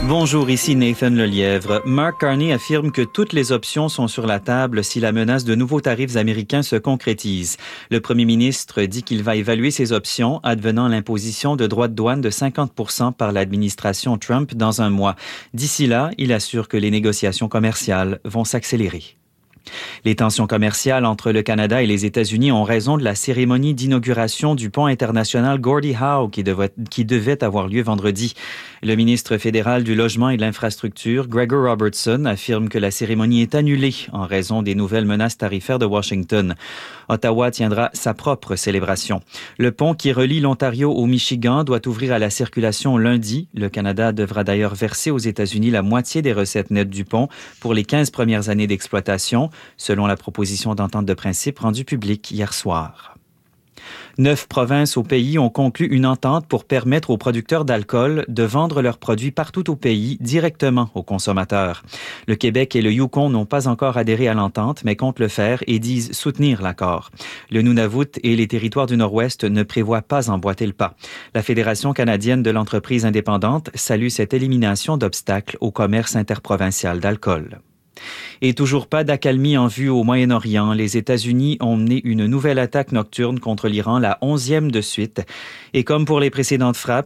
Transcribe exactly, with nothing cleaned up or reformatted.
Bonjour, ici Nathan Lelièvre. Mark Carney affirme que toutes les options sont sur la table si la menace de nouveaux tarifs américains se concrétise. Le premier ministre dit qu'il va évaluer ces options advenant l'imposition de droits de douane de cinquante pour cent par l'administration Trump dans un mois. D'ici là, il assure que les négociations commerciales vont s'accélérer. Les tensions commerciales entre le Canada et les États-Unis ont raison de la cérémonie d'inauguration du pont international Gordie Howe qui devait, qui devait avoir lieu vendredi. Le ministre fédéral du Logement et de l'Infrastructure, Gregor Robertson, affirme que la cérémonie est annulée en raison des nouvelles menaces tarifaires de Washington. Ottawa tiendra sa propre célébration. Le pont qui relie l'Ontario au Michigan doit ouvrir à la circulation lundi. Le Canada devra d'ailleurs verser aux États-Unis la moitié des recettes nettes du pont pour les quinze premières années d'exploitation, selon la proposition d'entente de principe rendue publique hier soir. Neuf provinces au pays ont conclu une entente pour permettre aux producteurs d'alcool de vendre leurs produits partout au pays directement aux consommateurs. Le Québec et le Yukon n'ont pas encore adhéré à l'entente, mais comptent le faire et disent soutenir l'accord. Le Nunavut et les territoires du Nord-Ouest ne prévoient pas emboîter le pas. La Fédération canadienne de l'entreprise indépendante salue cette élimination d'obstacles au commerce interprovincial d'alcool. Et toujours pas d'accalmie en vue au Moyen-Orient. Les États-Unis ont mené une nouvelle attaque nocturne contre l'Iran, la onzième de suite. Et comme pour les précédentes frappes,